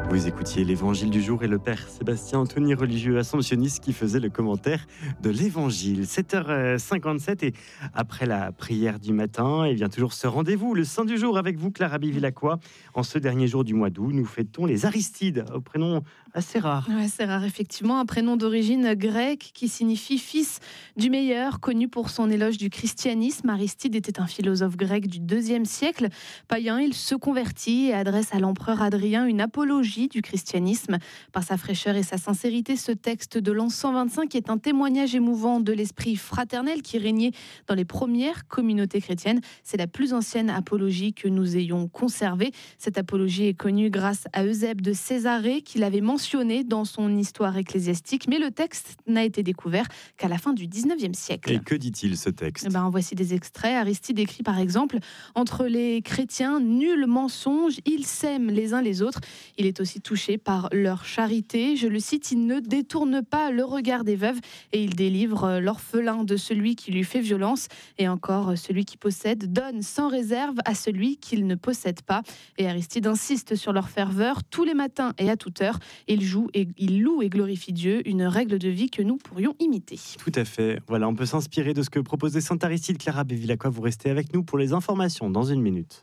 Vous écoutiez l'Évangile du jour et le Père Sébastien Anthony, religieux assomptionniste, qui faisait le commentaire de l'Évangile. 7h57 et après la prière du matin, et bien toujours ce rendez-vous, le Saint du jour avec vous, Clara Bivillacqua. En ce dernier jour du mois d'août, nous fêtons les Aristides, au prénom assez rare. Ouais, c'est rare, effectivement. Un prénom d'origine grecque qui signifie fils du meilleur, connu pour son éloge du christianisme. Aristide était un philosophe grec du IIe siècle. Païen, il se convertit et adresse à l'empereur Adrien une apologie du christianisme. Par sa fraîcheur et sa sincérité, ce texte de l'an 125 est un témoignage émouvant de l'esprit fraternel qui régnait dans les premières communautés chrétiennes. C'est la plus ancienne apologie que nous ayons conservée. Cette apologie est connue grâce à Eusèbe de Césarée, qui l'avait mentionné dans son histoire ecclésiastique, mais le texte n'a été découvert qu'à la fin du 19e siècle. Et que dit-il, ce texte ? Voici des extraits. Aristide écrit par exemple: entre les chrétiens, nul mensonge, ils s'aiment les uns les autres. Il est aussi touché par leur charité. Je le cite: il ne détourne pas le regard des veuves et il délivre l'orphelin de celui qui lui fait violence. Et encore, celui qui possède donne sans réserve à celui qu'il ne possède pas. Et Aristide insiste sur leur ferveur tous les matins et à toute heure. Il loue et glorifie Dieu, une règle de vie que nous pourrions imiter. Tout à fait. Voilà, on peut s'inspirer de ce que proposait Saint Aristide. Clara Bivillacqua, vous restez avec nous pour les informations dans une minute.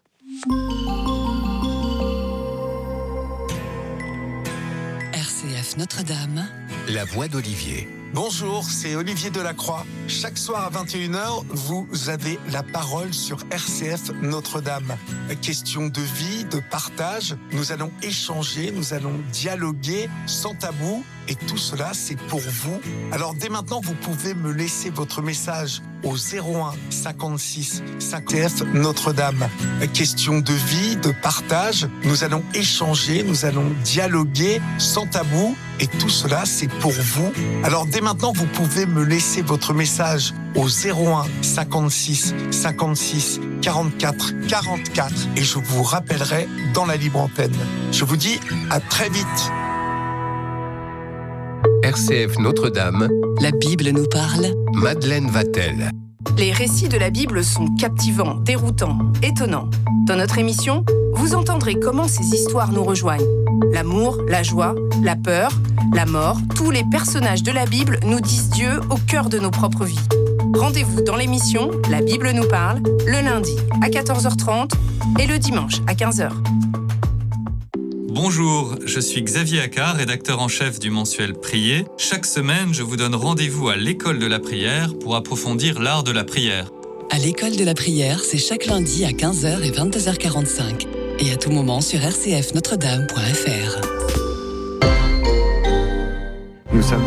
RCF Notre-Dame, la voix d'Olivier. Bonjour, c'est Olivier Delacroix. Chaque soir à 21h, vous avez la parole sur RCF Notre-Dame. Question de vie, de partage. Nous allons échanger, nous allons dialoguer sans tabou. Et tout cela, c'est pour vous. Alors dès maintenant, vous pouvez me laisser votre message au 01 56 50 RCF Notre-Dame. Question de vie, de partage. Nous allons échanger, nous allons dialoguer sans tabou. Et tout cela, c'est pour vous. Alors dès maintenant, vous pouvez me laisser votre message au 01 56 56 44 44 et je vous rappellerai dans la libre antenne. Je vous dis à très vite. RCF Notre-Dame, la Bible nous parle. Madeleine Vatel. Les récits de la Bible sont captivants, déroutants, étonnants. Dans notre émission, vous entendrez comment ces histoires nous rejoignent. L'amour, la joie, la peur, la mort, tous les personnages de la Bible nous disent Dieu au cœur de nos propres vies. Rendez-vous dans l'émission La Bible nous parle, le lundi à 14h30 et le dimanche à 15h. Bonjour, je suis Xavier Accard, rédacteur en chef du mensuel Prier. Chaque semaine, je vous donne rendez-vous à l'école de la prière pour approfondir l'art de la prière. À l'école de la prière, c'est chaque lundi à 15h et 22h45. Et à tout moment sur rcfnotredame.fr. Nous sommes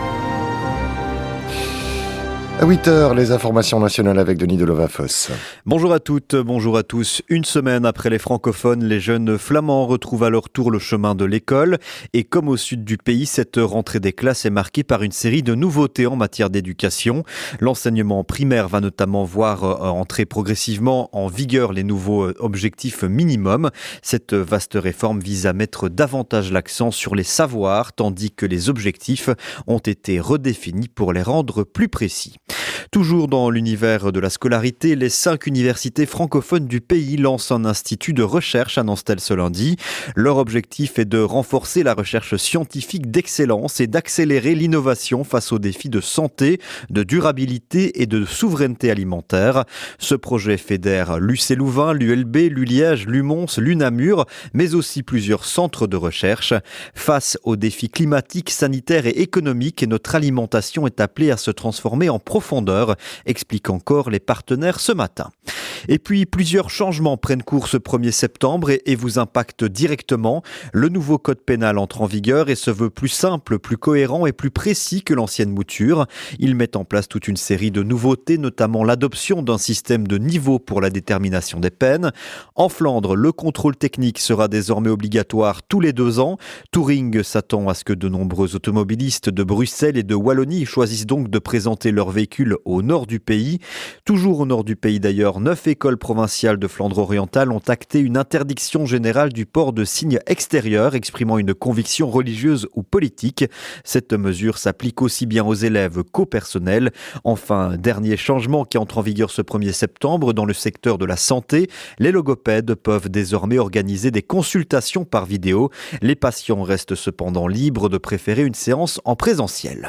à 8h, les informations nationales avec Denis Delovafoss. Bonjour à toutes, bonjour à tous. Une semaine après les francophones, les jeunes flamands retrouvent à leur tour le chemin de l'école. Et comme au sud du pays, cette rentrée des classes est marquée par une série de nouveautés en matière d'éducation. L'enseignement primaire va notamment voir entrer progressivement en vigueur les nouveaux objectifs minimums. Cette vaste réforme vise à mettre davantage l'accent sur les savoirs, tandis que les objectifs ont été redéfinis pour les rendre plus précis. Toujours dans l'univers de la scolarité, les 5 universités francophones du pays lancent un institut de recherche, annonce-t-elle ce lundi. Leur objectif est de renforcer la recherche scientifique d'excellence et d'accélérer l'innovation face aux défis de santé, de durabilité et de souveraineté alimentaire. Ce projet fédère l'UC Louvain, l'ULB, l'ULiège, l'UMONS, l'UNAMUR, mais aussi plusieurs centres de recherche. Face aux défis climatiques, sanitaires et économiques, notre alimentation est appelée à se transformer en profondeur, expliquent encore les partenaires ce matin. Et puis, plusieurs changements prennent cours ce 1er septembre et vous impactent directement. Le nouveau code pénal entre en vigueur et se veut plus simple, plus cohérent et plus précis que l'ancienne mouture. Il met en place toute une série de nouveautés, notamment l'adoption d'un système de niveau pour la détermination des peines. En Flandre, le contrôle technique sera désormais obligatoire tous les 2 ans. Touring s'attend à ce que de nombreux automobilistes de Bruxelles et de Wallonie choisissent donc de présenter leur véhicule véhicule au nord du pays. Toujours au nord du pays d'ailleurs, 9 écoles provinciales de Flandre orientale ont acté une interdiction générale du port de signes extérieurs exprimant une conviction religieuse ou politique. Cette mesure s'applique aussi bien aux élèves qu'au personnel. Enfin, dernier changement qui entre en vigueur ce 1er septembre dans le secteur de la santé, les logopèdes peuvent désormais organiser des consultations par vidéo. Les patients restent cependant libres de préférer une séance en présentiel.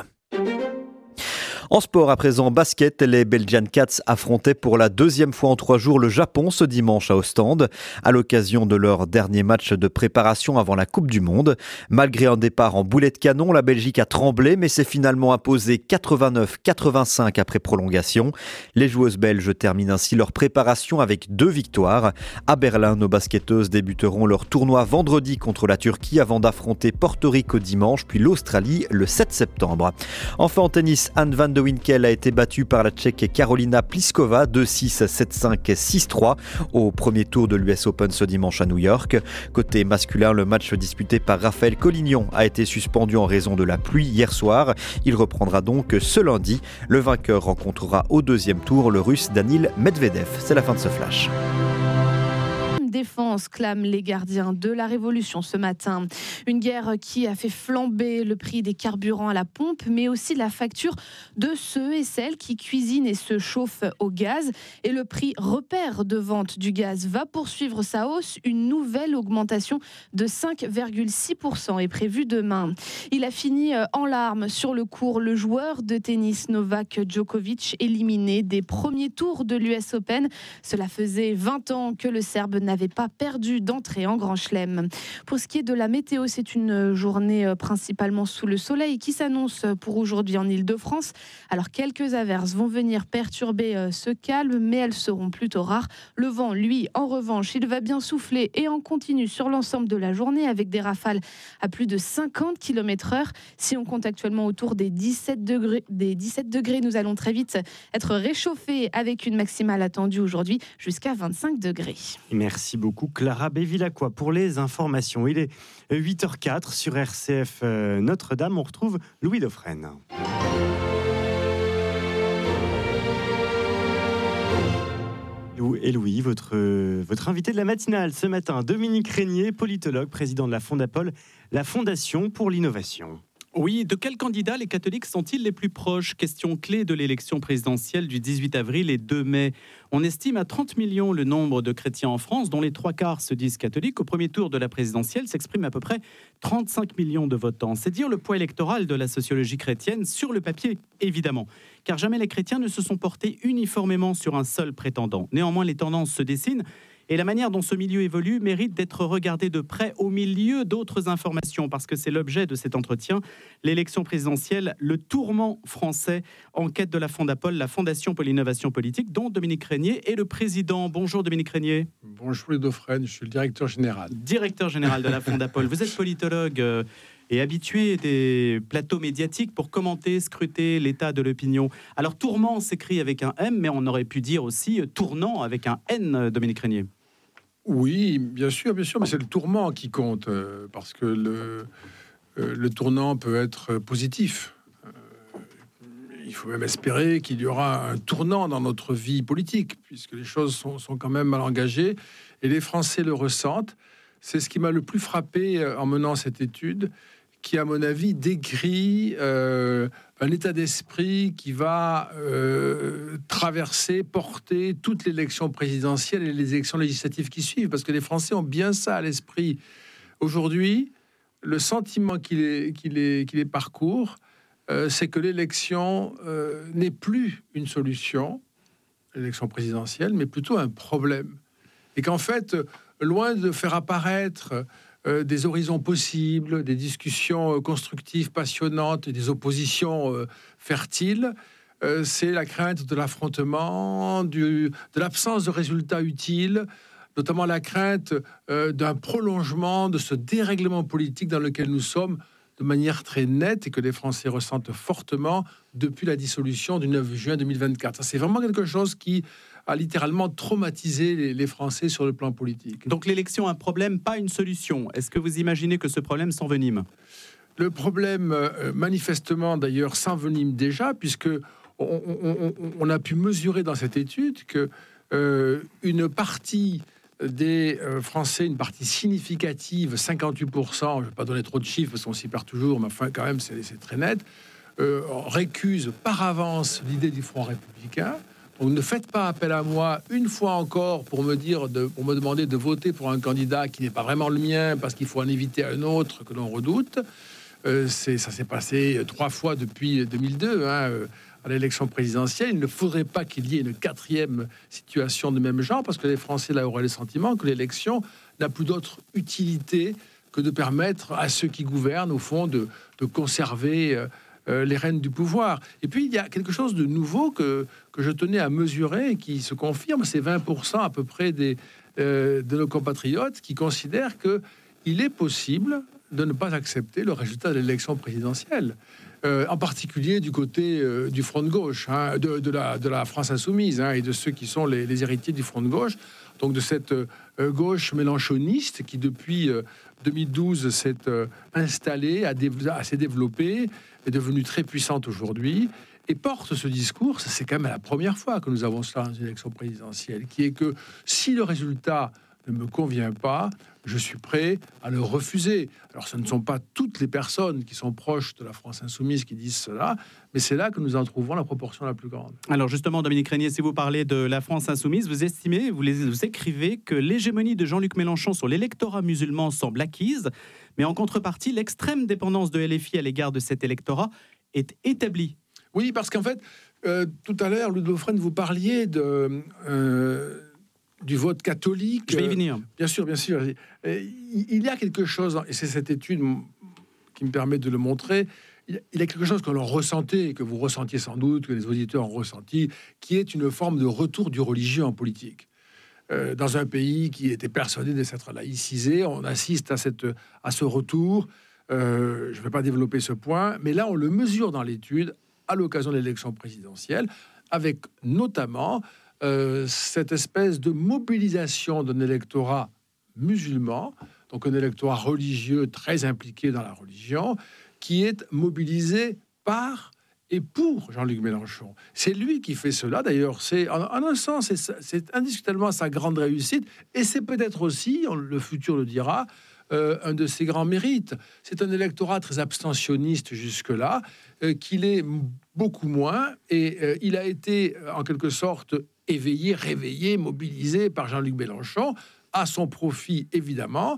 En sport à présent, basket, les Belgian Cats affrontaient pour la 2e fois en 3 jours le Japon ce dimanche à Ostende, à l'occasion de leur dernier match de préparation avant la Coupe du Monde. Malgré un départ en boulet de canon, la Belgique a tremblé mais s'est finalement imposée 89-85 après prolongation. Les joueuses belges terminent ainsi leur préparation avec 2 victoires. À Berlin, nos basketteuses débuteront leur tournoi vendredi contre la Turquie avant d'affronter Porto Rico dimanche puis l'Australie le 7 septembre. Enfin en tennis, Anne van de Winkel a été battue par la Tchèque Karolina Pliskova 2-6, 7-5, 6-3 au premier tour de l'US Open ce dimanche à New York. Côté masculin, le match disputé par Raphaël Collignon a été suspendu en raison de la pluie hier soir. Il reprendra donc ce lundi. Le vainqueur rencontrera au 2e tour le Russe Danil Medvedev. C'est la fin de ce flash. Défense, clament les gardiens de la Révolution ce matin. Une guerre qui a fait flamber le prix des carburants à la pompe, mais aussi la facture de ceux et celles qui cuisinent et se chauffent au gaz. Et le prix repère de vente du gaz va poursuivre sa hausse. Une nouvelle augmentation de 5,6% est prévue demain. Il a fini en larmes sur le court. Le joueur de tennis Novak Djokovic éliminé des premiers tours de l'US Open. Cela faisait 20 ans que le Serbe n'avait pas perdu d'entrée en Grand Chelem. Pour ce qui est de la météo, c'est une journée principalement sous le soleil qui s'annonce pour aujourd'hui en Île-de-France. Alors quelques averses vont venir perturber ce calme, mais elles seront plutôt rares. Le vent, lui, en revanche, il va bien souffler et en continu sur l'ensemble de la journée avec des rafales à plus de 50 km/h. Si on compte actuellement autour des 17 degrés, nous allons très vite être réchauffés avec une maximale attendue aujourd'hui jusqu'à 25 degrés. Merci beaucoup Clara Bévilacqua pour les informations. Il est 8h04 sur RCF Notre-Dame. On retrouve Louis Dauphren. Et Louis, votre invité de la matinale ce matin, Dominique Régnier, politologue, président de la Fondapol, la Fondation pour l'innovation. Oui, de quels candidats les catholiques sont-ils les plus proches? Question clé de l'élection présidentielle du 18 avril et 2 mai. On estime à 30 millions le nombre de chrétiens en France, dont les 3/4 se disent catholiques. Au premier tour de la présidentielle s'expriment à peu près 35 millions de votants. C'est dire le poids électoral de la sociologie chrétienne sur le papier, évidemment. Car jamais les chrétiens ne se sont portés uniformément sur un seul prétendant. Néanmoins, les tendances se dessinent. Et la manière dont ce milieu évolue mérite d'être regardée de près au milieu d'autres informations, parce que c'est l'objet de cet entretien. L'élection présidentielle, le tourment français, enquête de la Fondapol, la Fondation pour l'innovation politique, dont Dominique Régnier est le président. Bonjour Dominique Régnier. Bonjour les Dauphren, je suis le directeur général. Directeur général de la Fondapol. Vous êtes politologue et habitué des plateaux médiatiques pour commenter, scruter l'état de l'opinion. Alors tourment s'écrit avec un M, mais on aurait pu dire aussi tournant avec un N, Dominique Régnier. Oui, bien sûr, mais c'est le tourment qui compte, parce que le tournant peut être positif. Il faut même espérer qu'il y aura un tournant dans notre vie politique, puisque les choses sont quand même mal engagées, et les Français le ressentent. C'est ce qui m'a le plus frappé en menant cette étude, qui, à mon avis, décrit un état d'esprit qui va traverser, porter toute l'élection présidentielle et les élections législatives qui suivent, parce que les Français ont bien ça à l'esprit. Aujourd'hui, le sentiment qui les parcourt, c'est que l'élection n'est plus une solution, l'élection présidentielle, mais plutôt un problème. Et qu'en fait, loin de faire apparaître des horizons possibles, des discussions constructives, passionnantes, et des oppositions fertiles, c'est la crainte de l'affrontement, de l'absence de résultats utiles, notamment la crainte d'un prolongement de ce dérèglement politique dans lequel nous sommes de manière très nette et que les Français ressentent fortement depuis la dissolution du 9 juin 2024. C'est vraiment quelque chose qui a littéralement traumatisé les Français sur le plan politique. Donc l'élection, un problème, pas une solution. Est-ce que vous imaginez que ce problème s'envenime ? Le problème, manifestement d'ailleurs, s'envenime déjà, puisque on a pu mesurer dans cette étude que une partie des Français, une partie significative, 58%, je ne vais pas donner trop de chiffres parce qu'on s'y perd toujours, mais enfin quand même c'est très net, récuse par avance l'idée du Front républicain. Donc ne faites pas appel à moi une fois encore pour me demander de voter pour un candidat qui n'est pas vraiment le mien parce qu'il faut en éviter un autre que l'on redoute. Ça s'est passé 3 fois depuis 2002 à l'élection présidentielle. Il ne faudrait pas qu'il y ait une 4e situation de même genre parce que les Français là auraient le sentiment que l'élection n'a plus d'autre utilité que de permettre à ceux qui gouvernent au fond de conserver les rênes du pouvoir. Et puis il y a quelque chose de nouveau que je tenais à mesurer et qui se confirme, c'est 20% à peu près de nos compatriotes qui considèrent qu'il est possible de ne pas accepter le résultat de l'élection présidentielle, en particulier du côté du front de gauche, de la France insoumise, et de ceux qui sont les héritiers du front de gauche, donc de cette gauche mélenchoniste qui depuis 2012 s'est installée, s'est développée, est devenue très puissante aujourd'hui et porte ce discours. C'est quand même la première fois que nous avons cela dans une élection présidentielle, qui est que si le résultat ne me convient pas, je suis prêt à le refuser. Alors ce ne sont pas toutes les personnes qui sont proches de la France insoumise qui disent cela, mais c'est là que nous en trouvons la proportion la plus grande. Alors justement, Dominique Régnier, si vous parlez de la France insoumise, vous écrivez que l'hégémonie de Jean-Luc Mélenchon sur l'électorat musulman semble acquise, mais en contrepartie, l'extrême dépendance de LFI à l'égard de cet électorat est établie. Oui, parce qu'en fait, tout à l'heure, Ludo Fresne, vous parliez du vote catholique. Je vais y venir. Bien sûr. Il y a quelque chose, et c'est cette étude qui me permet de le montrer, il y a quelque chose que l'on ressentait, que vous ressentiez sans doute, que les auditeurs ont ressenti, qui est une forme de retour du religieux en politique. Dans un pays qui était persuadé de s'être laïcisé, on assiste à ce retour. Je ne vais pas développer ce point, mais là, on le mesure dans l'étude à l'occasion de l'élection présidentielle, avec notamment cette espèce de mobilisation d'un électorat musulman, donc un électorat religieux très impliqué dans la religion, qui est mobilisé par et pour Jean-Luc Mélenchon. C'est lui qui fait cela, d'ailleurs. C'est, en un sens, c'est indiscutablement sa grande réussite, et c'est peut-être aussi, le futur le dira, un de ses grands mérites. C'est un électorat très abstentionniste jusque-là, qu'il est beaucoup moins, et il a été, en quelque sorte, éveillé, réveillé, mobilisé par Jean-Luc Mélenchon, à son profit, évidemment.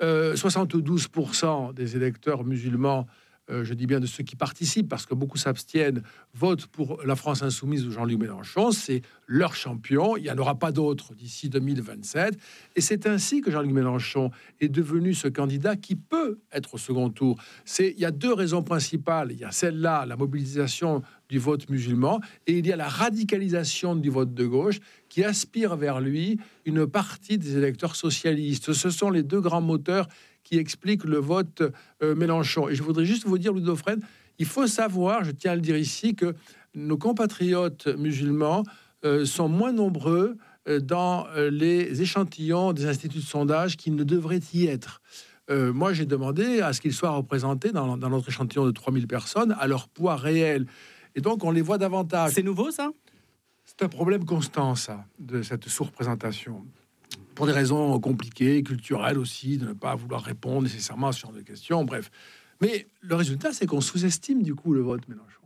72% des électeurs musulmans, je dis bien de ceux qui participent, parce que beaucoup s'abstiennent, votent pour la France insoumise ou Jean-Luc Mélenchon. C'est leur champion. Il n'y en aura pas d'autres d'ici 2027. Et c'est ainsi que Jean-Luc Mélenchon est devenu ce candidat qui peut être au second tour. Il y a 2 raisons principales. Il y a celle-là, la mobilisation du vote musulman, et il y a la radicalisation du vote de gauche qui aspire vers lui une partie des électeurs socialistes. Ce sont les 2 grands moteurs qui expliquent le vote Mélenchon. Et je voudrais juste vous dire, Ludo Fresne, il faut savoir, je tiens à le dire ici, que nos compatriotes musulmans sont moins nombreux dans les échantillons des instituts de sondage qui ne devraient y être. Moi, j'ai demandé à ce qu'ils soient représentés dans notre échantillon de 3000 personnes à leur poids réel. Et donc, on les voit davantage. C'est nouveau, ça ? C'est un problème constant, ça, de cette sous-représentation. Pour des raisons compliquées, culturelles aussi, de ne pas vouloir répondre nécessairement à ce genre de questions, bref. Mais le résultat, c'est qu'on sous-estime, du coup, le vote Mélenchon.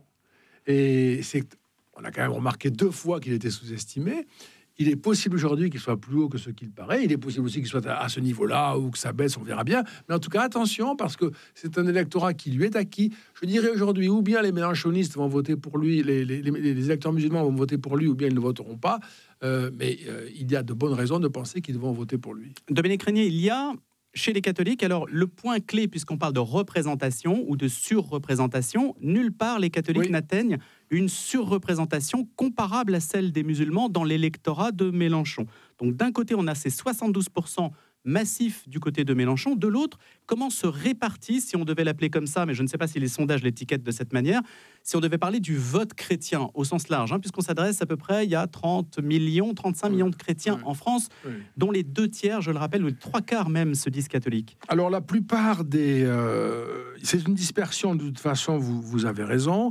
Et on a quand même remarqué 2 fois qu'il était sous-estimé. Il est possible aujourd'hui qu'il soit plus haut que ce qu'il paraît. Il est possible aussi qu'il soit à ce niveau-là ou que ça baisse, on verra bien. Mais en tout cas, attention, parce que c'est un électorat qui lui est acquis. Je dirais aujourd'hui, ou bien les mélenchonistes vont voter pour lui, les électeurs musulmans vont voter pour lui, ou bien ils ne voteront pas. Mais il y a de bonnes raisons de penser qu'ils vont voter pour lui. Dominique Régnier, il y a chez les catholiques, alors le point clé, puisqu'on parle de représentation ou de surreprésentation, nulle part les catholiques n'atteignent une surreprésentation comparable à celle des musulmans dans l'électorat de Mélenchon. Donc d'un côté, on a ces 72% massifs du côté de Mélenchon. De l'autre, comment se répartit, si on devait l'appeler comme ça, mais je ne sais pas si les sondages l'étiquettent de cette manière, si on devait parler du vote chrétien au sens large, puisqu'on s'adresse à peu près, il y a 35 millions de chrétiens en France, dont les 2 tiers, je le rappelle, ou les 3/4 même se disent catholiques. Alors la plupart des... c'est une dispersion, de toute façon, vous avez raison.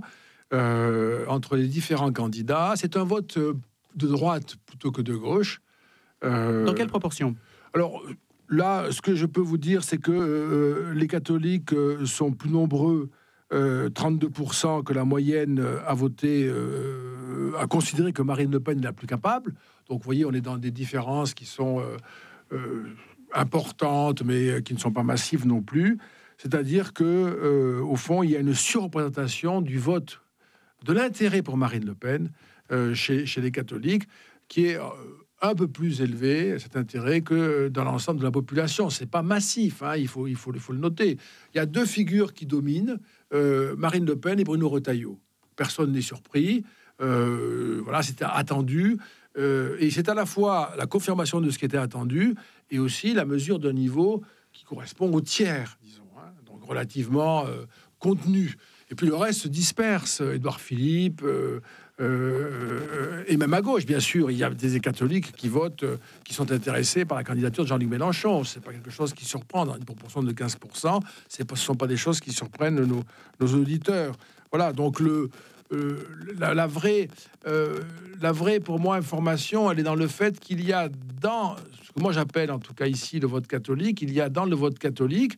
entre les différents candidats. C'est un vote de droite plutôt que de gauche. Dans quelle proportion ? Alors là, ce que je peux vous dire, c'est que les catholiques sont plus nombreux, 32%, que la moyenne a voté, a considéré que Marine Le Pen est la plus capable. Donc vous voyez, on est dans des différences qui sont importantes, mais qui ne sont pas massives non plus. C'est-à-dire que, au fond, il y a une surreprésentation du vote, de l'intérêt pour Marine Le Pen chez les catholiques, qui est un peu plus élevé, cet intérêt, que dans l'ensemble de la population. C'est pas massif, hein, il faut le noter. Il y a deux figures qui dominent, Marine Le Pen et Bruno Retailleau. Personne n'est surpris. Voilà, c'était attendu. Et c'est à la fois la confirmation de ce qui était attendu et aussi la mesure d'un niveau qui correspond au tiers, disons, hein, donc relativement contenu. Et puis le reste se disperse. Édouard Philippe, et même à gauche, bien sûr, il y a des catholiques qui votent, qui sont intéressés par la candidature de Jean-Luc Mélenchon. C'est pas quelque chose qui surprend dans une proportion de 15%. Ce ne sont pas des choses qui surprennent nos auditeurs. Voilà, donc la vraie, pour moi, information, elle est dans le fait qu'il y a dans ce que moi j'appelle, en tout cas ici, le vote catholique, il y a dans le vote catholique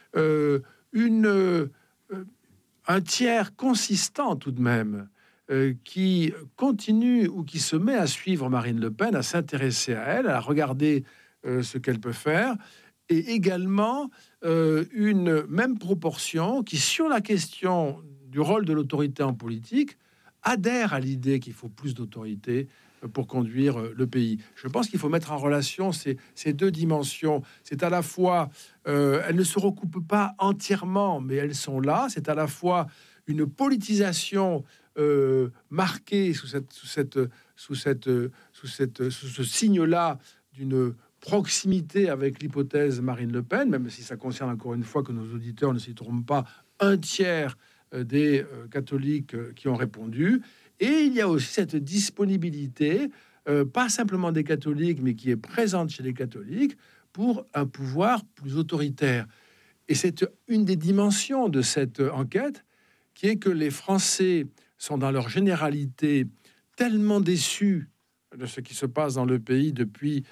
un tiers consistant tout de même qui continue ou qui se met à suivre Marine Le Pen, à s'intéresser à elle, à regarder ce qu'elle peut faire, et également une même proportion qui, sur la question du rôle de l'autorité en politique, adhère à l'idée qu'il faut plus d'autorité pour conduire le pays. Je pense qu'il faut mettre en relation ces deux dimensions. C'est à la fois, elles ne se recoupent pas entièrement, mais elles sont là. C'est à la fois une politisation marquée sous ce signe-là d'une proximité avec l'hypothèse Marine Le Pen, même si ça concerne encore une fois, que nos auditeurs ne s'y trompent pas, un tiers des catholiques qui ont répondu. Et il y a aussi cette disponibilité, pas simplement des catholiques, mais qui est présente chez les catholiques, pour un pouvoir plus autoritaire. Et c'est une des dimensions de cette enquête, qui est que les Français sont dans leur généralité tellement déçus de ce qui se passe dans le pays depuis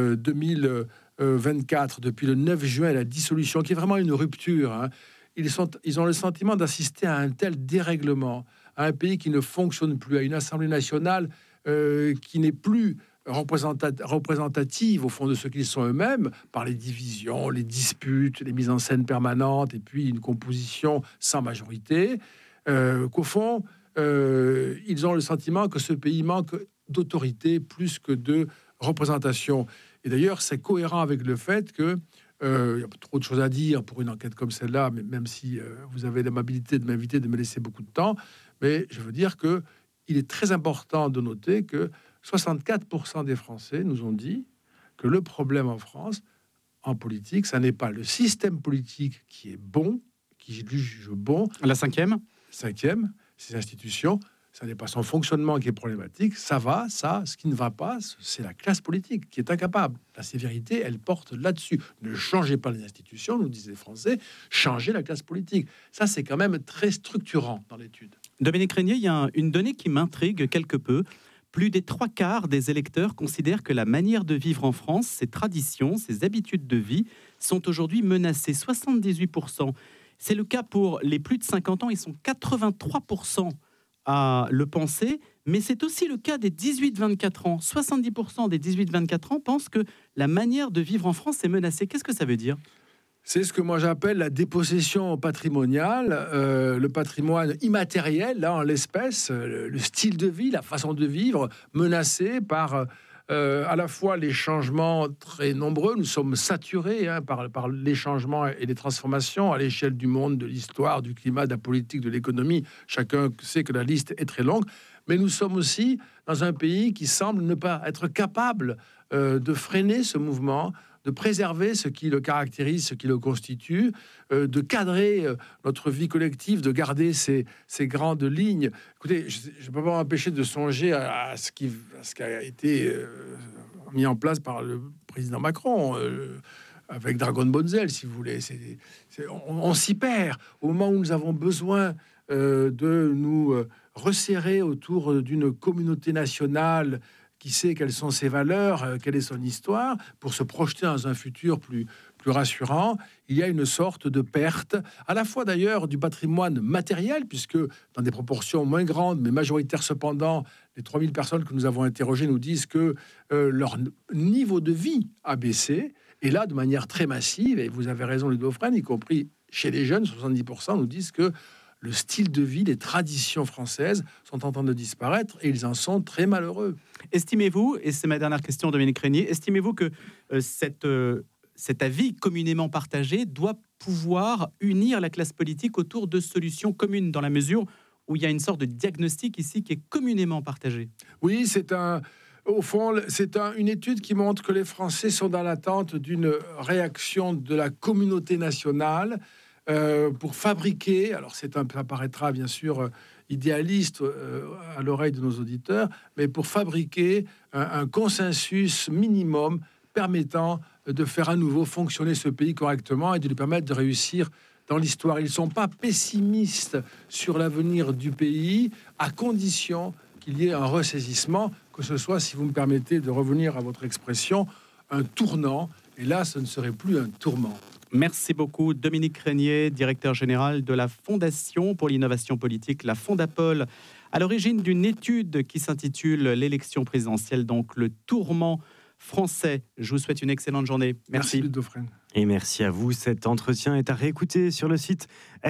2024, depuis le 9 juin, la dissolution, qui est vraiment une rupture, hein. Ils ont le sentiment d'assister à un tel dérèglement, à un pays qui ne fonctionne plus, à une Assemblée nationale qui n'est plus représentative au fond de ce qu'ils sont eux-mêmes, par les divisions, les disputes, les mises en scène permanentes, et puis une composition sans majorité, qu'au fond, ils ont le sentiment que ce pays manque d'autorité plus que de représentation. Et d'ailleurs, c'est cohérent avec le fait que il y a trop de choses à dire pour une enquête comme celle-là, mais même si vous avez l'amabilité de m'inviter, de me laisser beaucoup de temps, mais je veux dire que il est très important de noter que 64% des Français nous ont dit que le problème en France, en politique, ça n'est pas le système politique qui est bon, qui juge bon. La cinquième, ces institutions, ça n'est pas son fonctionnement qui est problématique. Ce qui ne va pas, c'est la classe politique qui est incapable. La sévérité, elle porte là-dessus. Ne changez pas les institutions, nous disent les Français, changez la classe politique. Ça, c'est quand même très structurant dans l'étude. Dominique Régnier, il y a une donnée qui m'intrigue quelque peu. Plus des 3/4 des électeurs considèrent que la manière de vivre en France, ses traditions, ses habitudes de vie, sont aujourd'hui menacées. 78%. C'est le cas pour les plus de 50 ans. Ils sont 83% à le penser, mais c'est aussi le cas des 18-24 ans. 70% des 18-24 ans pensent que la manière de vivre en France est menacée. Qu'est-ce que ça veut dire ? C'est ce que moi j'appelle la dépossession patrimoniale, le patrimoine immatériel, là en l'espèce, le style de vie, la façon de vivre, menacé par à la fois les changements très nombreux. Nous sommes saturés par les changements et les transformations à l'échelle du monde, de l'histoire, du climat, de la politique, de l'économie. Chacun sait que la liste est très longue. Mais nous sommes aussi dans un pays qui semble ne pas être capable de freiner ce mouvement, de préserver ce qui le caractérise, ce qui le constitue, de cadrer notre vie collective, de garder ces grandes lignes. Écoutez, je ne peux pas m'empêcher de songer à ce qui a été mis en place par le président Macron, avec Dragon Bonzel, si vous voulez. On s'y perd. Au moment où nous avons besoin de nous resserrer autour d'une communauté nationale qui sait quelles sont ses valeurs, quelle est son histoire, pour se projeter dans un futur plus rassurant. Il y a une sorte de perte, à la fois d'ailleurs du patrimoine matériel, puisque dans des proportions moins grandes, mais majoritaires cependant, les 3000 personnes que nous avons interrogées nous disent que leur niveau de vie a baissé, et là, de manière très massive, et vous avez raison, Ludo Fresne, y compris chez les jeunes, 70% nous disent que le style de vie, les traditions françaises sont en train de disparaître, et ils en sont très malheureux. Estimez-vous, et c'est ma dernière question, Dominique Régnier, estimez-vous que cet avis communément partagé doit pouvoir unir la classe politique autour de solutions communes, dans la mesure où il y a une sorte de diagnostic ici qui est communément partagé? Oui, au fond, c'est une étude qui montre que les Français sont dans l'attente d'une réaction de la communauté nationale pour fabriquer, alors ça paraîtra bien sûr idéaliste à l'oreille de nos auditeurs, mais pour fabriquer un consensus minimum permettant de faire à nouveau fonctionner ce pays correctement et de lui permettre de réussir dans l'histoire. Ils ne sont pas pessimistes sur l'avenir du pays, à condition qu'il y ait un ressaisissement, que ce soit, si vous me permettez de revenir à votre expression, un tournant. Et là, ce ne serait plus un tourment. Merci beaucoup, Dominique Régnier, directeur général de la Fondation pour l'innovation politique, la Fondapol, à l'origine d'une étude qui s'intitule l'élection présidentielle, donc le tourment français. Je vous souhaite une excellente journée. Merci. Ludo Fresne. Et merci à vous. Cet entretien est à réécouter sur le site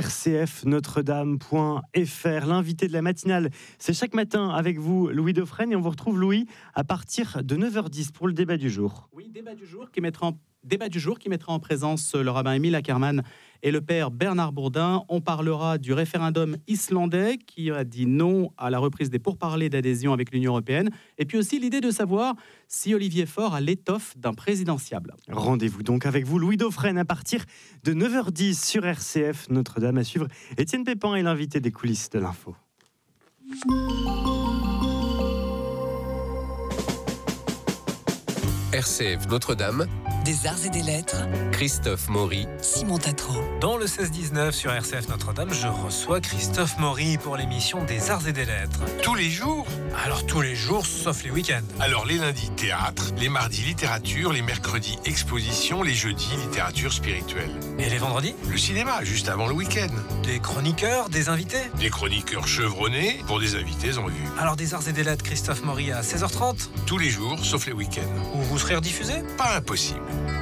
rcfnotredame.fr. L'invité de la matinale, c'est chaque matin avec vous, Louis Dauphren. Et on vous retrouve, Louis, à partir de 9h10 pour le débat du jour. Oui, débat du jour qui mettra en présence le rabbin Émile Ackerman et le père Bernard Bourdin. On parlera du référendum islandais qui a dit non à la reprise des pourparlers d'adhésion avec l'Union européenne. Et puis aussi l'idée de savoir si Olivier Faure a l'étoffe d'un présidentiable. Rendez-vous donc avec vous, Louis Dauphren, à partir de 9h10 sur RCF Notre-Dame. À suivre, Étienne Pépin est l'invité des coulisses de l'info. RCF Notre-Dame, Des arts et des lettres, Christophe Maury, Simon Tatro. Dans le 16-19 sur RCF Notre-Dame, je reçois Christophe Maury pour l'émission des arts et des lettres. Tous les jours? Alors tous les jours, sauf les week-ends. Alors les lundis, théâtre, les mardis, littérature, les mercredis, exposition, les jeudis, littérature spirituelle. Et les vendredis? Le cinéma, juste avant le week-end. Des chroniqueurs, des invités? Des chroniqueurs chevronnés pour des invités en vue. Alors des arts et des lettres, Christophe Maury à 16h30? Tous les jours, sauf les week-ends. Où vous serez rediffusé? Pas impossible.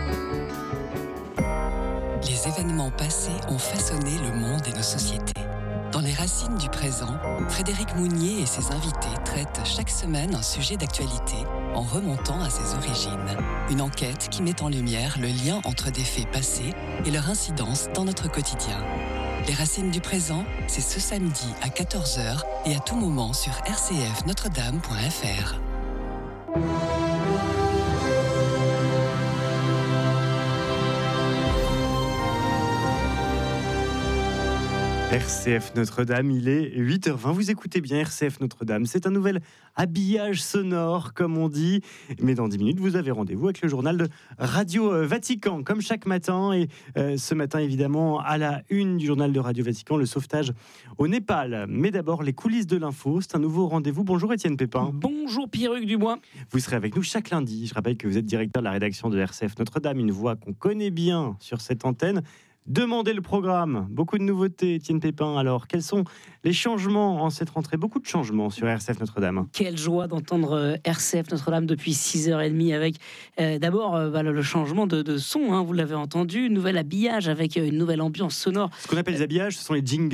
Les événements passés ont façonné le monde et nos sociétés. Dans les racines du présent, Frédéric Mounier et ses invités traitent chaque semaine un sujet d'actualité en remontant à ses origines. Une enquête qui met en lumière le lien entre des faits passés et leur incidence dans notre quotidien. Les racines du présent, c'est ce samedi à 14h et à tout moment sur rcfnotredame.fr. RCF Notre-Dame, il est 8h20. Vous écoutez bien RCF Notre-Dame. C'est un nouvel habillage sonore, comme on dit. Mais dans 10 minutes, vous avez rendez-vous avec le journal de Radio Vatican, comme chaque matin. Et ce matin, évidemment, à la une du journal de Radio Vatican, le sauvetage au Népal. Mais d'abord, les coulisses de l'info. C'est un nouveau rendez-vous. Bonjour Étienne Pépin. Bonjour Pierruc Dubois. Vous serez avec nous chaque lundi. Je rappelle que vous êtes directeur de la rédaction de RCF Notre-Dame, une voix qu'on connaît bien sur cette antenne. Demandez le programme. Beaucoup de nouveautés, Étienne Pépin. Alors, quels sont les changements en cette rentrée? Beaucoup de changements sur RCF Notre-Dame. Quelle joie d'entendre RCF Notre-Dame depuis 6h30 avec d'abord le changement de son, hein, vous l'avez entendu, nouvel habillage avec une nouvelle ambiance sonore. Ce qu'on appelle les habillages, ce sont les jingles.